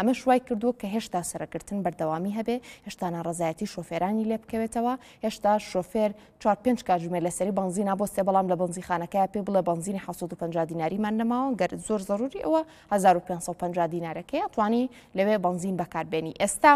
ئەمە شوای کردووە کە هێشتا سەرەگرتن بەردەوامی هەبێ، هێشتا ناڕەزایەتی شۆفێرانی لێ بکەوێتەوە، هێشتا شۆفێر 4-5 کاتژمێر لەسەری بنزینا بۆستێ، بەڵام لە بنزیخانەکەی پێ بڵێ بنزینی 750 دیناریمان نەماوە، گەر زۆر ضروری ئەوە 1550 دینارەکەی ئەتوانی لەوێ بنزین بەکاربێنی. ئێستا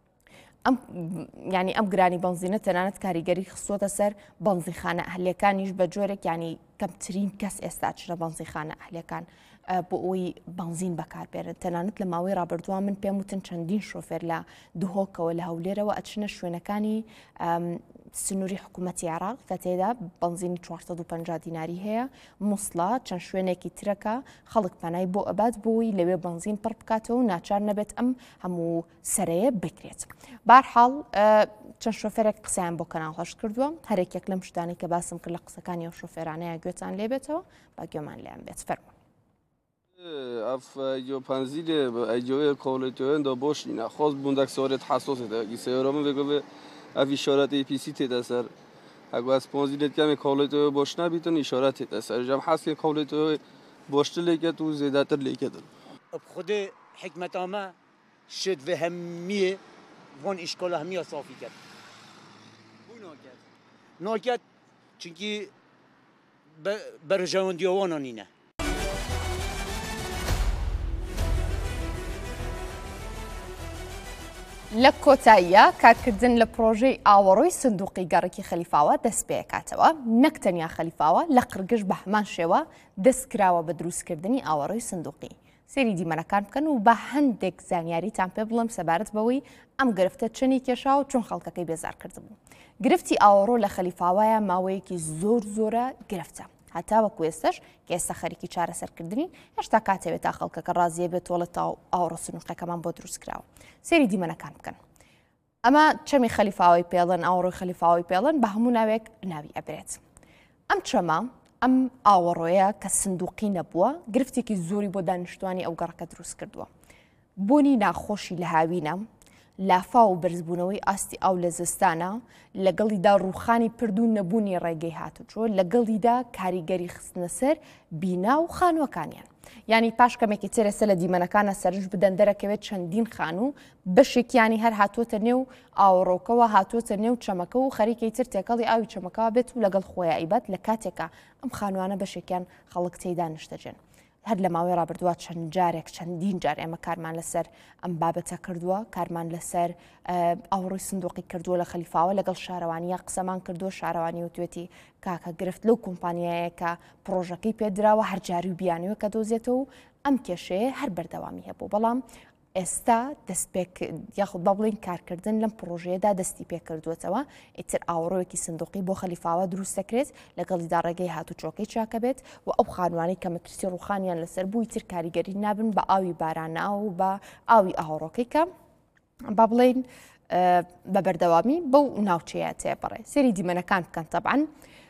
ینی ئەم گرانی بنزینە تەنانەت کاریگەری خستووەتە سەر بنزیخانە ئەهلیەکانیش بە جۆرێک ینی کەمترین کەس ئێستا چرە بنزیخانە ئەهلیەکان بۆ ئەوی بنزین بەکاربێنن. تەنانەت لە ماوەی ڕابردووە من پێم وتن چەندین شۆفێر لە دوهۆکەوە لە هەولێرەوە ئەچنە شوێنەکانی سنووری حکوومەتی عێراق کە تێدا بنزینی 450 دیناری هەیە، مووسڵە چەند شوێنێکی ترەکە خەڵک پەنای بۆ ئەبات بۆی لەوێ بنزین پڕ بکاتەوە و ناچار نەبێت ئەم هەموو سەرەیە بکرێت. بارحاڵ چەند شۆفێرێک قسەیان بۆ کەناڵ هەش کردووە، هەرێکێک لەم شتانی کە باسم کرد لە قسەکانی ئەو شۆفێرانەیە گوێتان لێبێتەوە با گوێمان لێیان بێت. فەرمووی اف جو پنزیل ایجوی کالتوین دا باشین خاص بوندک سوارت حساسه ده گیسیارامون بگه اف اشارت ای پی سی تده سر اگه از پنزیلت کمی کالتو باشنه بیتون اشارت تده سر جم حس که کالتو باشته لیکه تو زیاده تر لیکه دل خود حکمت آمه شد و همیه وان اشکال همیه صافی کرد ناکد چونکی برجوان دیوانان اینه لە کۆتاییە کارکردن لە پرۆژەی ئاوەڕۆی سندوقی گەڕێکی خەلیفاوە دەست پێ کاتەوە، نەک تەنیا خەلیفاوە لە قرگش بە هەمان شێوە دەستکراوە بە دروستکردنی ئاوەڕۆی سندوقی. سێری دیمەنەکان بکەن و بە هەندێک زانیاریتان پێ بڵم سەبارەت بەوەی ئەم گرفتە چنی کێشا و چۆن خەڵکەکەی بێزار کردبوو. گرفتی ئاوەڕۆ لە خەلیفاوایە ماوەیەکی زۆرە گرفتە. هەتا وەکو ئێستش کە ئێستا خەریکی چارەسەرکردنی هێشتا کاتەوێت تا خەڵکەکە ڕازیە بێت وەڵە تا ئاوەڕۆ سندوقەکەمان بۆ دروستکراوە. سێری دیمەنەکان بکەن. ئەمە چەمی خەلیفاوی پێڵن، ئاوەڕۆی خەلیفاوی پێڵن بە هەموو ناوێک ناوی ئەبرێت. ئەم چەمە ئەم ئاوەڕۆیە کە سندوقی نەبووە گرفتێکی زۆری بۆ دانیشتوانی ئەو گەڕەکە دروست کردووە. بۆنی ناخۆشی لە هاوینە، لافا و بەرزبوونەوەی ئاستی ئاو لە زستانە، لەگەڵیدا ڕووخانی پردوو نەبوونی ڕێگەی هاتوچۆ، لەگەڵیدا کاریگەری خستنە سەر بینا و خانووەکانیان. ینی پاش کەمێکی ترێسە لە دیمەنەکانە سەرنج بدەن دەرەکەوێت چەندین خانوو بەشێکیانی هەر هاتوۆتە نێو ئاوەڕۆکەوە، هاتوۆتە نێو چەمەکە و خەریکەی تر تێکەڵی ئاوی چەمەکەوە بێت و لەگەڵ خۆی ئایبەت لە کاتێکە ئەم خانووانە بەشێکیان خەڵک تێیدا نیشتەجێن. هەر لە ماوەی ڕابردووە چەند جارێک چەندین جار ئێمە کارمان لەسەر ئەم بابەتە کردووە، کارمان لەسەر ئاوەڕۆی سندوقی کردووە لە خەلیفاوە لەگەڵ شارەوانیە قسەمان کردووە، شارەوانی وتوێتی کاکە گرفت لەو کۆمپانیایە کە پرۆژەکەی پێدراوە هەر جاری و بیانوە کە دۆزێتەوە و ئەم کێشەیە هەر بەردەوامی هەبوو. بەڵام ئێستا یاخود با بڵین کارکردن لەم پرۆژەیەدا دەستی پێکردوێتەوە، ئیتر ئاوەڕۆیەکی سندوقی بۆ خەلیفاوە دروست دەکرێت لەگەڵیدا ڕێگەی هاتوچۆکەی چاکە بێت و ئەو خانوانەی کە مەترسی ڕووخانیان لەسەر بووی تر کاریگەری نابن بە ئاوی بارانە و بە ئاوی ئاوەڕۆکەی کە با بڵین بە بەردەوامی بەو ناوچەیە تێپەڕێ. سێری دیمەنەکان بکەن. تەبعەن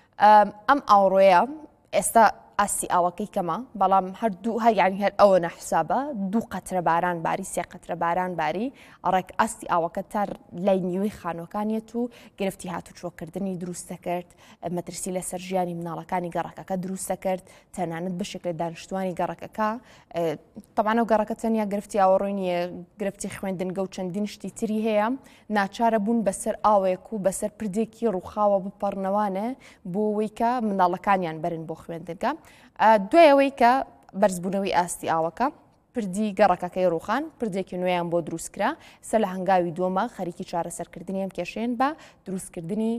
ئەم ئاوەڕۆیە ئێستا ئاستی ئاوەکەی کەمە، بەڵام هەردوو هەیانی هەر ئەوە نەحسابە 2 قەترە باران باری 3 قەترە باران باری ڕێک ئاستی ئاوەکە تا لای نیوەی خانوەکانیەت و گرفتی هاتوچۆکردنی دروستە کرد، مەترسی لەسەر ژیانی مناڵەکانی گەڕەکەکە دروستە کرد، تەنانەت بەشێک لە دانیشتوانی گەڕەکەکە. تەمانە و گەڕەکە تەنیا گرفتی ئاوەڕۆی نیە، گرفتی خوێندنگە و چەندین شتی تری هەیە، ناچارە بوون بەسەر ئاوێک و بەسەر پردێکی ڕووخاوە بپەڕنەوانە بۆ ئەوەی کە مناڵەکانیان بەرن بۆ خوێندنگە. دوایەوەی کە بەرزبوونەوەی ئاستی ئاوەکە پردی گەڕەکەکەی ڕووخان پردێکی نوێیان بۆ دروستکرا، سەر لە هەنگاوی دووەمە خەریکی چارەسەرکردنی ئەم کێشەیەن بە دروستکردنی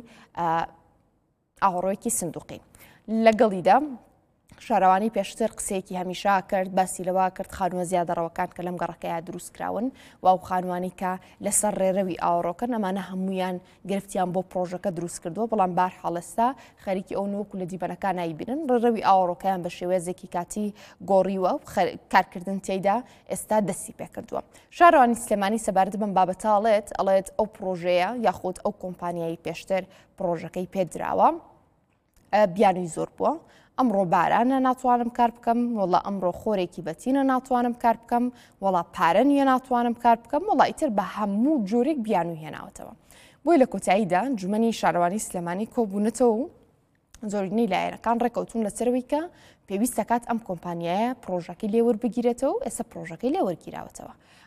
ئاوەڕۆیەکی سندوقی. لەگەڵیدا شارەوانی پێشتر قسەیەکی هەمیشا کرد، باسی لەوە کرد خانووە زیادەڕەوەکان کە لەم گەڕەکەیە دروستکراون و ئەو خانوانی کە لەسەر ڕێرەوی ئاوەڕۆکەن ئەمانە هەمویان گرفتیان بۆ پرۆژەکە دروست کردووە، بەڵام بارحاڵستا خەریکی ئەو نوەکو لە دیبەنەکان نایبینن ڕێرەوی ئاوەڕۆکەیان بە شێوەیەزێکی کاتی گۆڕیوە و کارکردن تێیدا ئێستا دەستی پێکردووە. شارەوانی سلێمانی سەبارەت بەم بابەتاڵێت ئەڵێت ئەو پرۆژەیە یاخود ئەو کۆمپانیایی پێشتر پرۆژەکەی پێدراوە بیانووی زۆر بووە. ئەمڕۆ بارانە ناتوانم کار بکەم، وڵا ئەمڕۆ خۆرێکی بەتینە ناتوانم کار بکەم، وڵا پارە نیە ناتوانم کار بکەم، وڵا ئیتر بە هەموو جۆرێک بیانووی هێناوەتەوە. بۆی لە کۆتاییدا انجومەنی شارەوانی سلێمانی کۆبوونەتەوە و زۆرینەی لایەنەکان ڕێکەوتون لەسەرەوەی کە پێویستە کات ئەم کۆمپانیایە پرۆژەکەی لێوەربگیرێتەوە و ئێستا پرۆژەکەی لێوەرگیراوەتەوە.